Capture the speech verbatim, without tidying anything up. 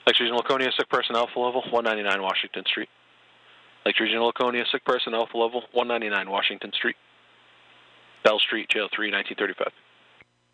Lakes Region Laconia, sick person, Alpha Level, one ninety-nine Washington Street. Lakes Region Laconia, sick person, Alpha Level, one ninety-nine Washington Street. Bell Street, Jail three, nineteen thirty-five.